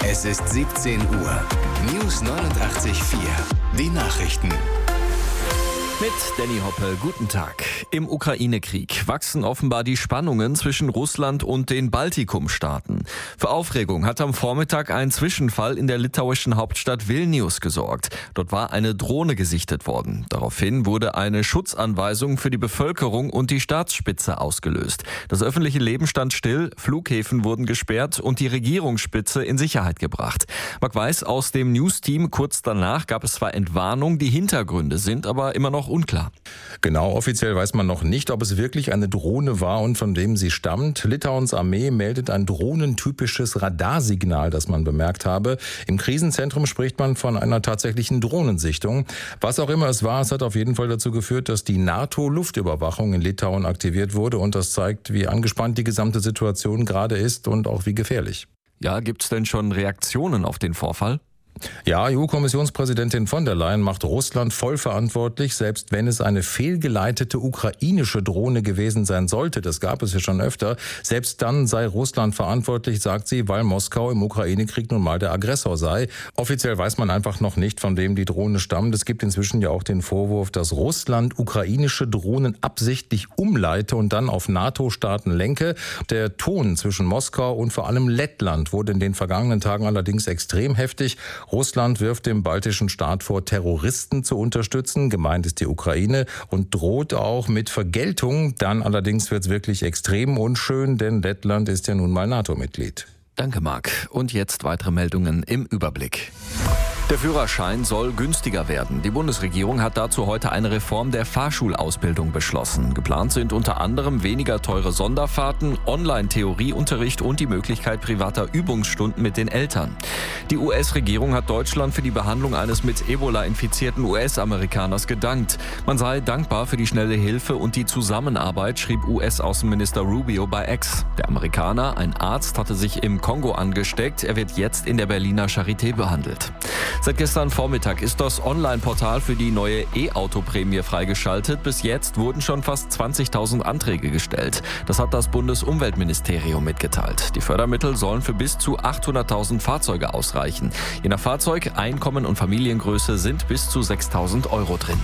Es ist 17 Uhr. News 89.4. Die Nachrichten. Mit Danny Hoppe, guten Tag. Im Ukraine-Krieg wachsen offenbar die Spannungen zwischen Russland und den Baltikum-Staaten. Für Aufregung hat am Vormittag ein Zwischenfall in der litauischen Hauptstadt Vilnius gesorgt. Dort war eine Drohne gesichtet worden. Daraufhin wurde eine Schutzanweisung für die Bevölkerung und die Staatsspitze ausgelöst. Das öffentliche Leben stand still, Flughäfen wurden gesperrt und die Regierungsspitze in Sicherheit gebracht. Marc Weiß aus dem News-Team, kurz danach gab es zwar Entwarnung, die Hintergründe sind aber immer noch unklar. Genau, offiziell weiß man noch nicht, ob es wirklich eine Drohne war und von wem sie stammt. Litauens Armee meldet ein drohnentypisches Radarsignal, das man bemerkt habe. Im Krisenzentrum spricht man von einer tatsächlichen Drohnensichtung. Was auch immer es war, es hat auf jeden Fall dazu geführt, dass die NATO-Luftüberwachung in Litauen aktiviert wurde. Und das zeigt, wie angespannt die gesamte Situation gerade ist und auch wie gefährlich. Ja, gibt es denn schon Reaktionen auf den Vorfall? Ja, EU-Kommissionspräsidentin von der Leyen macht Russland voll verantwortlich, selbst wenn es eine fehlgeleitete ukrainische Drohne gewesen sein sollte. Das gab es ja schon öfter. Selbst dann sei Russland verantwortlich, sagt sie, weil Moskau im Ukraine-Krieg nun mal der Aggressor sei. Offiziell weiß man einfach noch nicht, von wem die Drohne stammt. Es gibt inzwischen ja auch den Vorwurf, dass Russland ukrainische Drohnen absichtlich umleite und dann auf NATO-Staaten lenke. Der Ton zwischen Moskau und vor allem Lettland wurde in den vergangenen Tagen allerdings extrem heftig. Russland wirft dem baltischen Staat vor, Terroristen zu unterstützen. Gemeint ist die Ukraine und droht auch mit Vergeltung. Dann allerdings wird es wirklich extrem unschön, denn Lettland ist ja nun mal NATO-Mitglied. Danke, Marc. Und jetzt weitere Meldungen im Überblick. Der Führerschein soll günstiger werden. Die Bundesregierung hat dazu heute eine Reform der Fahrschulausbildung beschlossen. Geplant sind unter anderem weniger teure Sonderfahrten, Online-Theorieunterricht und die Möglichkeit privater Übungsstunden mit den Eltern. Die US-Regierung hat Deutschland für die Behandlung eines mit Ebola infizierten US-Amerikaners gedankt. Man sei dankbar für die schnelle Hilfe und die Zusammenarbeit, schrieb US-Außenminister Rubio bei X. Der Amerikaner, ein Arzt, hatte sich im Kongo angesteckt. Er wird jetzt in der Berliner Charité behandelt. Seit gestern Vormittag ist das Online-Portal für die neue E-Auto-Prämie freigeschaltet. Bis jetzt wurden schon fast 20.000 Anträge gestellt. Das hat das Bundesumweltministerium mitgeteilt. Die Fördermittel sollen für bis zu 800.000 Fahrzeuge ausreichen. Je nach Fahrzeug, Einkommen und Familiengröße sind bis zu 6.000 € drin.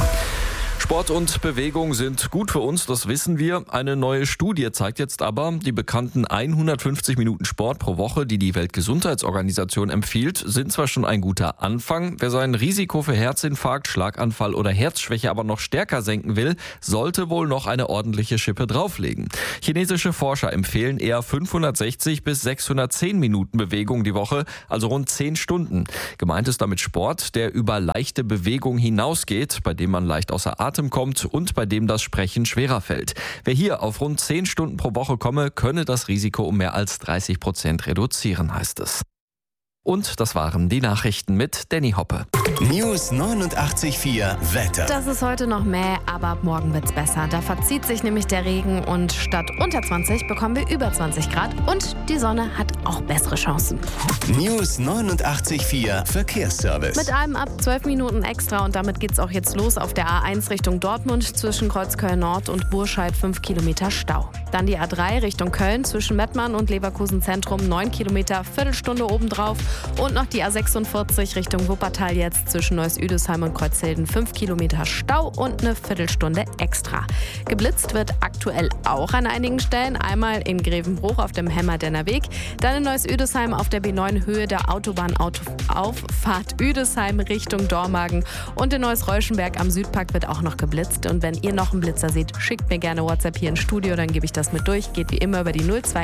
Sport und Bewegung sind gut für uns, das wissen wir. Eine neue Studie zeigt jetzt aber, die bekannten 150 Minuten Sport pro Woche, die die Weltgesundheitsorganisation empfiehlt, sind zwar schon ein guter Anfang. Wer sein Risiko für Herzinfarkt, Schlaganfall oder Herzschwäche aber noch stärker senken will, sollte wohl noch eine ordentliche Schippe drauflegen. Chinesische Forscher empfehlen eher 560 bis 610 Minuten Bewegung die Woche, also rund 10 Stunden. Gemeint ist damit Sport, der über leichte Bewegung hinausgeht, bei dem man leicht außer Atem kommt und bei dem das Sprechen schwerer fällt. Wer hier auf rund 10 Stunden pro Woche komme, könne das Risiko um mehr als 30% reduzieren, heißt es. Und das waren die Nachrichten mit Danny Hoppe. News 89.4 Wetter. Das ist heute noch mäh, aber ab morgen wird's besser. Da verzieht sich nämlich der Regen und statt unter 20 bekommen wir über 20 Grad und die Sonne hat auch bessere Chancen. News 89.4 Verkehrsservice. Mit einem ab 12 Minuten extra und damit geht's auch jetzt los auf der A1 Richtung Dortmund zwischen Kreuzköln Nord und Burscheid 5 Kilometer Stau. Dann die A3 Richtung Köln zwischen Mettmann und Leverkusen Zentrum 9 Kilometer, Viertelstunde obendrauf. Und noch die A46 Richtung Wuppertal jetzt zwischen Neuss-Üdesheim und Kreuzhilden 5 Kilometer Stau und eine Viertelstunde extra. Geblitzt wird aktuell auch an einigen Stellen. Einmal in Grevenbruch auf dem Hemmerdenner Weg, dann in Neuss-Üdesheim auf der B9 Höhe der Autobahnauffahrt Üdesheim Richtung Dormagen und in Neuss-Reuschenberg am Südpark wird auch noch geblitzt. Und wenn ihr noch einen Blitzer seht, schickt mir gerne WhatsApp hier ins Studio, dann gebe ich das mit durch. Geht wie immer über die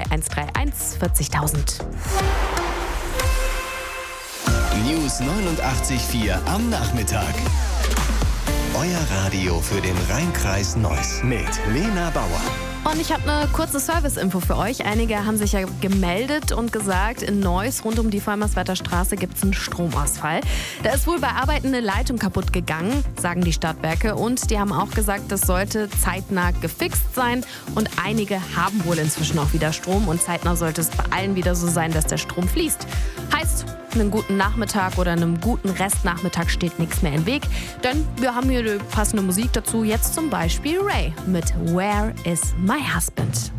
02131 40.000. News 89.4 am Nachmittag. Euer Radio für den Rhein-Kreis Neuss mit Lena Bauer. Und ich habe eine kurze Service-Info für euch. Einige haben sich ja gemeldet und gesagt, in Neuss rund um die Vollmerswerter Straße gibt es einen Stromausfall. Da ist wohl bei Arbeiten eine Leitung kaputt gegangen, sagen die Stadtwerke. Und die haben auch gesagt, das sollte zeitnah gefixt sein. Und einige haben wohl inzwischen auch wieder Strom. Und zeitnah sollte es bei allen wieder so sein, dass der Strom fließt. Heißt, einem guten Nachmittag oder einem guten Restnachmittag steht nichts mehr im Weg. Denn wir haben hier die passende Musik dazu. Jetzt zum Beispiel Ray mit Where is My Husband?